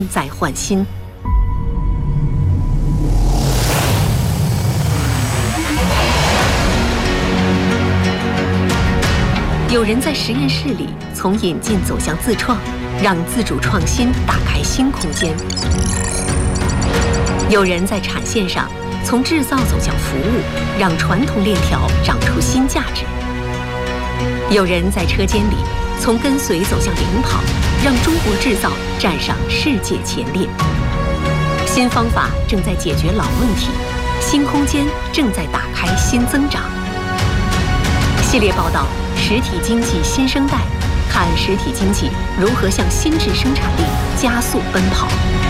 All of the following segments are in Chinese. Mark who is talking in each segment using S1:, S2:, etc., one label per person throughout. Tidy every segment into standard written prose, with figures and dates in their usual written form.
S1: 在换新。有人在实验室里从引进走向自创，让自主创新打开新空间；有人在产线上从制造走向服务，让传统链条长出新价值；有人在车间里从跟随走向领跑，让中国制造站上世界前列。新方法正在解决老问题，新空间正在打开新增长。系列报道：实体经济新生代，看实体经济如何向新质生产力加速奔跑。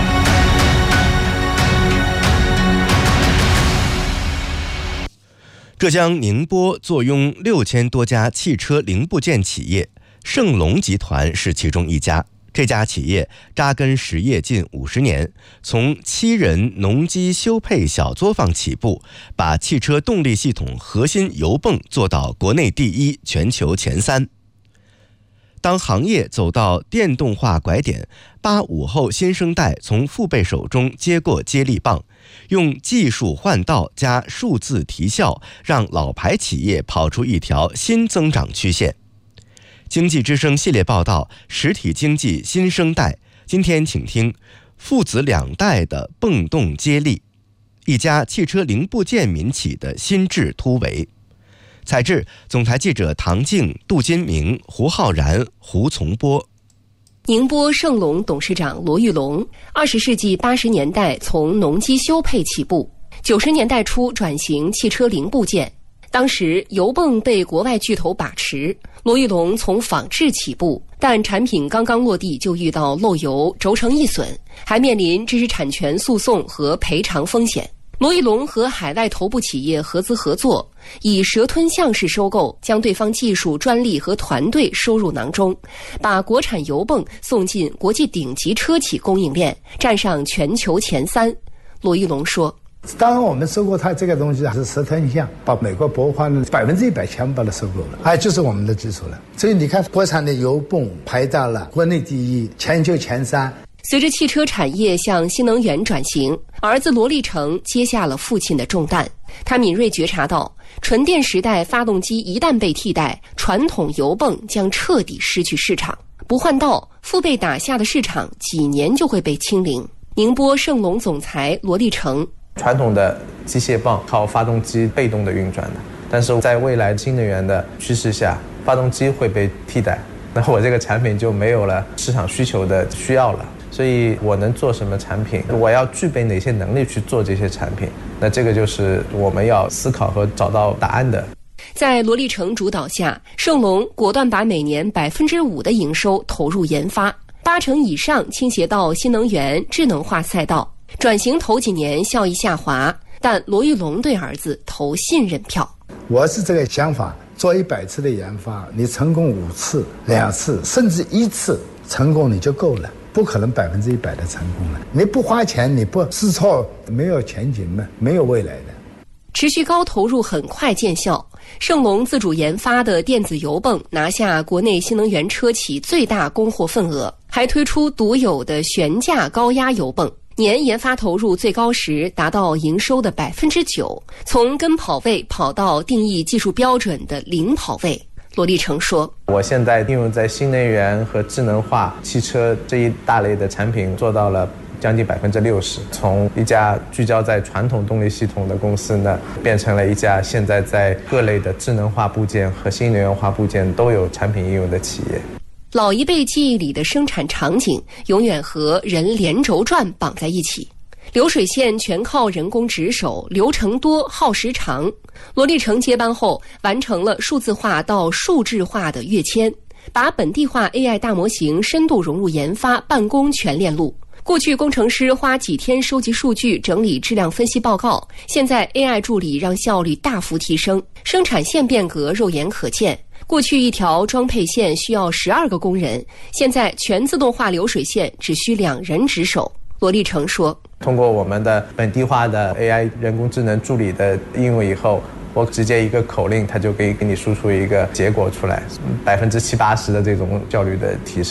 S2: 浙江宁波坐拥6000多家汽车零部件企业，盛隆集团是其中一家。这家企业扎根实业近50年，从7人农机修配小作坊起步，把汽车动力系统核心油泵做到国内第1、全球前3。当行业走到电动化拐点，85后新生代从父辈手中接过接力棒，用技术换道加数字提效，让老牌企业跑出一条新增长曲线。经济之声系列报道：实体经济新生代。今天请听父子2代的蹦动接力，一家汽车零部件民企的心智突围。采制：总台记者唐静、杜金明、胡浩然、胡从波。
S3: 宁波盛隆董事长罗玉龙，20世纪80年代从农机修配起步，90年代初转型汽车零部件。当时油泵被国外巨头把持，罗玉龙从仿制起步，但产品刚刚落地就遇到漏油、轴承易损，还面临知识产权诉讼和赔偿风险。罗玉龙和海外头部企业合资合作，以蛇吞象式收购，将对方技术、专利和团队收入囊中，把国产油泵送进国际顶级车企供应链，站上全球前3。罗玉龙说，
S4: 当然我们收购它这个东西是蛇吞象，把美国博华的100%全把它收购了，就是我们的基础了。所以你看，国产的油泵排到了国内第1，全球前3。
S3: 随着汽车产业向新能源转型，儿子罗立成接下了父亲的重担。他敏锐觉察到，纯电时代发动机一旦被替代，传统油泵将彻底失去市场。不换道，父辈打下的市场几年就会被清零。宁波盛隆总裁罗立成，
S5: 传统的机械泵靠发动机被动的运转的，但是在未来新能源的趋势下，发动机会被替代，那我这个产品就没有了市场需求的需要了。所以我能做什么产品，我要具备哪些能力去做这些产品，那这个就是我们要思考和找到答案的。
S3: 在罗立成主导下，盛隆果断把每年5%的营收投入研发，80%以上倾斜到新能源、智能化赛道。转型头几年效益下滑，但罗玉龙对儿子投信任票。
S4: 我是这个想法，做100次的研发，你成功5次、2次，甚至1次成功你就够了，不可能100%的成功了。你不花钱，你不试错，没有前景的，没有未来的。
S3: 持续高投入很快见效，盛隆自主研发的电子油泵拿下国内新能源车企最大供货份额，还推出独有的悬架高压油泵。年研发投入最高时达到营收的9%，从跟跑位跑到定义技术标准的零跑位。罗立成说，
S5: 我现在应用在新能源和智能化汽车这一大类的产品做到了将近60%，从一家聚焦在传统动力系统的公司呢，变成了一家现在在各类的智能化部件和新能源化部件都有产品应用的企业。
S3: 老一辈记忆里的生产场景永远和人连轴转绑在一起，流水线全靠人工值守，流程多，耗时长。罗立成接班后，完成了数字化到数质化的跃迁，把本地化 AI 大模型深度融入研发办公全链路。过去工程师花几天收集数据、整理质量分析报告，现在 AI 助理让效率大幅提升，生产线变革肉眼可见。过去一条装配线需要12个工人，现在全自动化流水线只需2人值守。罗立成说，
S5: 通过我们的本地化的 AI 人工智能助理的应用以后，我直接一个口令，它就可以给你输出一个结果出来，70%-80%的这种效率的提升。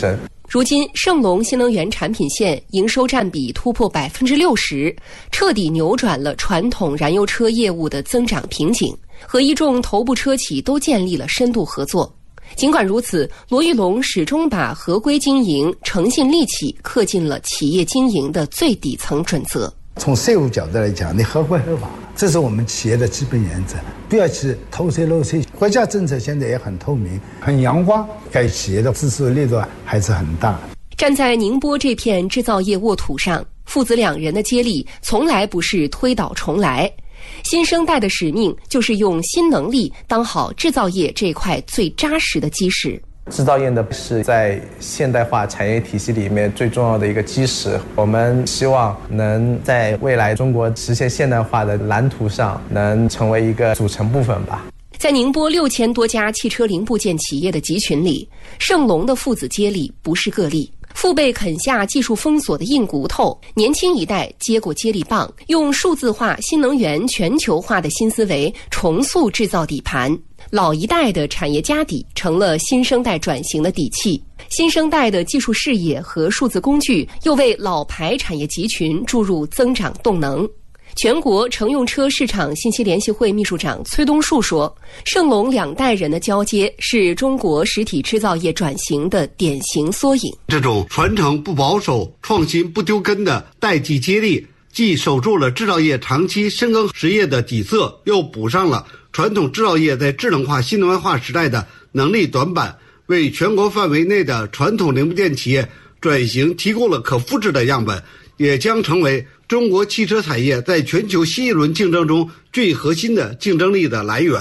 S3: 如今，盛隆新能源产品线营收占比突破60%，彻底扭转了传统燃油车业务的增长瓶颈，和一众头部车企都建立了深度合作。尽管如此，罗玉龙始终把合规经营、诚信利企刻进了企业经营的最底层准则。
S4: 从税务角度来讲，你合规合法，这是我们企业的基本原则，不要去偷税漏税。国家政策现在也很透明、很阳光，该企业的支持力度还是很大。
S3: 站在宁波这片制造业沃土上，父子两人的接力从来不是推倒重来。新生代的使命就是用新能力当好制造业这块最扎实的基石。
S5: 制造业呢是在现代化产业体系里面最重要的一个基石，我们希望能在未来中国实现现代化的蓝图上能成为一个组成部分吧。
S3: 在宁波6000多家汽车零部件企业的集群里，盛隆的父子接力不是个例。父辈啃下技术封锁的硬骨头，年轻一代接过接力棒，用数字化、新能源全球化的新思维重塑制造底盘。老一代的产业家底成了新生代转型的底气，新生代的技术视野和数字工具又为老牌产业集群注入增长动能。全国乘用车市场信息联席会秘书长崔东树说，盛隆2代人的交接是中国实体制造业转型的典型缩影。
S6: 这种传承不保守、创新不丢根的代际接力，既守住了制造业长期深耕实业的底色，又补上了传统制造业在智能化、新能源化时代的能力短板，为全国范围内的传统零部件企业转型提供了可复制的样本，也将成为中国汽车产业在全球新一轮竞争中最核心的竞争力的来源。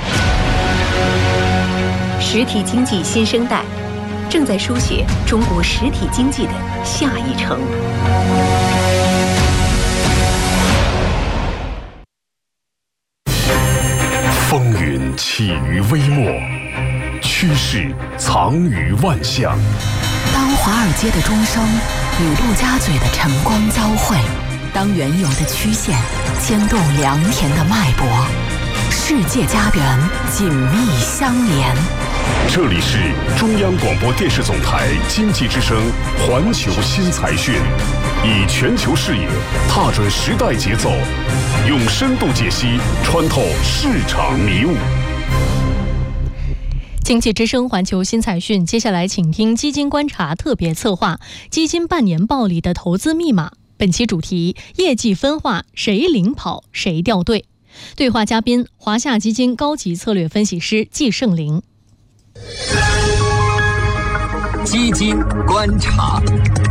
S1: 实体经济新生代正在书写中国实体经济的下一程。
S7: 风云起于微末，趋势藏于万象。
S8: 当华尔街的钟声与陆家嘴的晨光交汇，当原有的曲线牵动良田的脉搏，世界家园紧密相连。
S7: 这里是中央广播电视总台经济之声环球新财讯，以全球视野踏准时代节奏，用深度解析穿透市场迷雾。
S9: 经济之声环球新财讯，接下来请听基金观察特别策划《基金半年报》里的投资密码。本期主题：业绩分化，谁领跑，谁掉队？对话嘉宾：华夏基金高级策略分析师季胜林。
S10: 基金观察。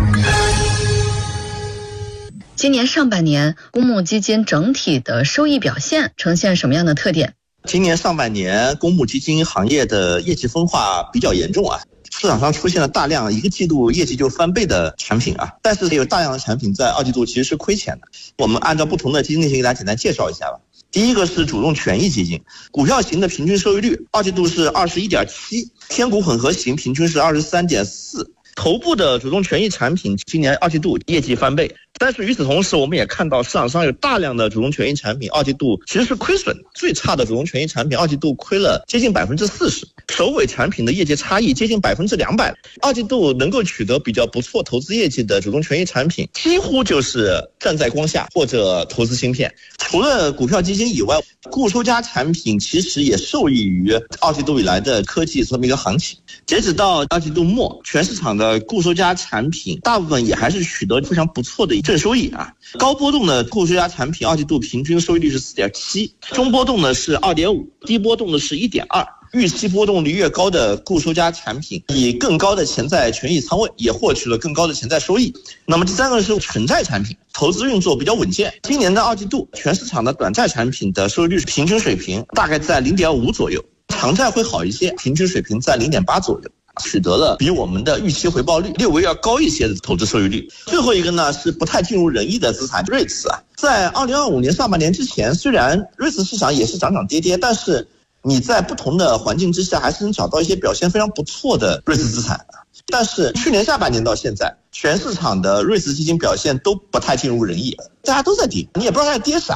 S11: 今年上半年，公募基金整体的收益表现呈现什么样的特点？
S12: 今年上半年，公募基金行业的业绩分化比较严重啊。市场上出现了大量一个季度业绩就翻倍的产品啊，但是也有大量的产品在二季度其实是亏钱的。我们按照不同的基金类型给大家简单介绍一下吧。第一个是主动权益基金，股票型的平均收益率二季度是21.7%，偏股混合型平均是23.4%。头部的主动权益产品今年二季度业绩翻倍，但是与此同时，我们也看到市场上有大量的主动权益产品二季度其实是亏损，最差的主动权益产品二季度亏了接近40%，首尾产品的业绩差异接近200%。二季度能够取得比较不错投资业绩的主动权益产品，几乎就是站在光下或者投资芯片。除了股票基金以外，固收加产品其实也受益于二季度以来的科技这么一个行情。截止到二季度末，全市场的固收加产品大部分也还是取得非常不错的正收益啊。高波动的固收加产品二季度平均收益率是4.7%，中波动的是2.5%，低波动的是1.2%。预期波动率越高的固收加产品，以更高的潜在权益仓位也获取了更高的潜在收益。那么第三个是纯债产品，投资运作比较稳健。今年的二季度，全市场的短债产品的收益率平均水平大概在0.5左右，长债会好一些，平均水平在0.8左右，取得了比我们的预期回报率略微要高一些的投资收益率。最后一个呢是不太尽如人意的资产瑞慈啊，在2025年上半年之前，虽然瑞慈市场也是涨涨跌跌，但是你在不同的环境之下还是能找到一些表现非常不错的瑞慈资产。但是去年下半年到现在，全市场的瑞慈基金表现都不太尽如人意，大家都在跌，你也不知道它在跌啥。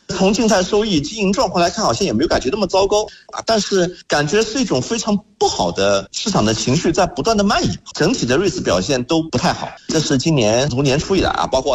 S12: 从净菜收益、经营状况来看，好像也没有感觉那么糟糕啊，但是感觉是一种非常不好的市场的情绪在不断的蔓延，整体的瑞士表现都不太好。这是今年从年初以来啊，包括